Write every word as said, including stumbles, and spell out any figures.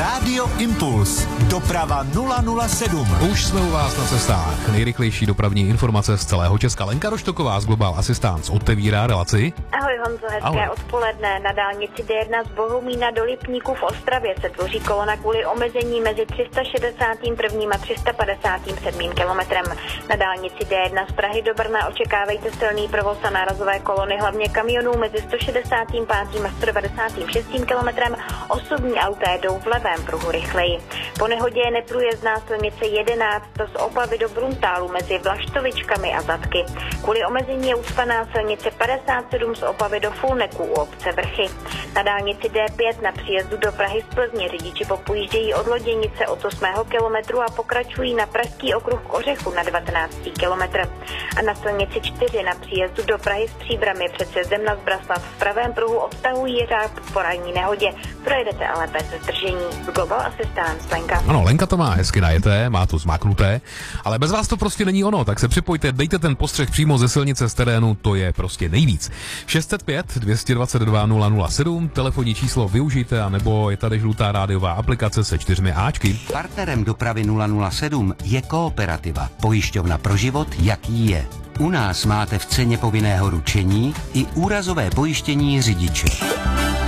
Rádio Impuls. Doprava nula nula sedm. Už jsme u vás na cestách. Nejrychlejší dopravní informace z celého Česka. Lenka Roštoková z Global Assistance otevírá relaci. Ahoj Honzo, hezké Ahoj. odpoledne. Na dálnici D jedna z Bohumína do Lipníku v Ostravě se tvoří kolona kvůli omezení mezi tři sta šedesát prvním a tři sta padesát sedmým kilometrem. Na dálnici D jedna z Prahy do Brna očekávejte silný provoz a nárazové kolony, hlavně kamionů mezi sto šedesát pět a sto devadesát šest kilometrem. Osobní auta jedou v levém pruhu rychleji. Po nehodě je neprůjezdná silnice jedenáct z Opavy do Bruntálu mezi Vlaštovičkami a Zadky. Kvůli omezení je ucpaná silnice padesát sedm z Opavy do Fulneku u obce Vrchy. Na dálnici D pět na příjezdu do Prahy z Plzně řidiči popojíždějí od Loděnice od osmého kilometru a pokračují na pražský okruh k Ořechu na devatenáctý kilometr. A na silnici čtyři na příjezdu do Prahy s Příbrami před sjezdem na Zbraslav v pravém pruhu odtahují řád po ranní nehodě. Projedete ale bez zdržení. Z Global Assistance, Lenka. Ano, Lenka to má hezky najeté, má to zmáknuté, ale bez vás to prostě není ono, tak se připojte, dejte ten postřeh přímo ze silnice z terénu, to je prostě nejvíc. šest set pět, dvě stě dvacet dva, nula nula sedm, telefonní číslo využijte, anebo je tady žlutá rádiová aplikace se čtyřmi áčky. Partnerem dopravy nula nula sedm je Kooperativa, pojišťovna pro život, jaký je. U nás máte v ceně povinného ručení i úrazové pojištění řidiče.